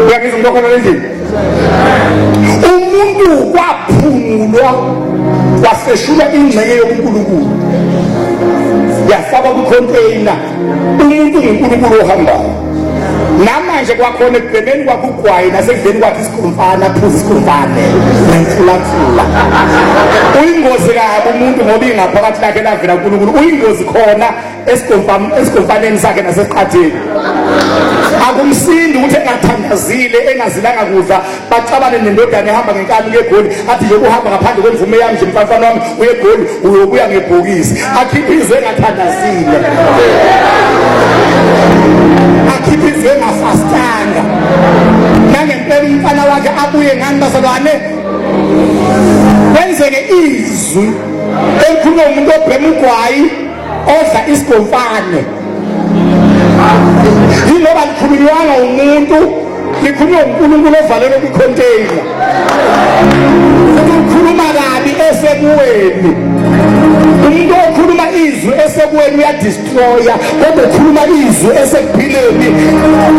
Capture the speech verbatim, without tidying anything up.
uyangizwa into khona endlini umuntu kwaphumulwa waseshula ingxenye yokuNkulunkulu yafaka ku-container umuntu nguNkulunkulu ohambayo namanje kwakhona ekubhemeni kwakho ugwayi nasekudleni kwakho isikhumfana aphuza isikhumfane nemfulathula uyingozi kabi umuntu ngoba ingaphakathi lakhe lavela kuNkulunkulu uyingozi khona esikhumfaneni sakhe nasesiqatheni akumsindi ukuthi engathandazile engazilanga kudla bacabane nendodana ehamba ngenkani ngeGoli athi nje kuhamba ngaphandle kwemvume yami nje mfana wami uye eGoli uyobuya ngebhokisi akhiphizwe engathandazile akhiphizwe engafastanga nangempela umfana wakhe abuye ngani bazalwane kwenzeke izwi elikhulunywa umuntu obhema ugwayi odla isikhumfane yingoba likhulunywanga umuntu likhulunywa uNkulunkulu ovalelwe kwi-container ukhuluma kabi esekuweni umuntu okhuluma izwi esekuweni uyadestroya kodwa ukhuluma izwi esekuphileni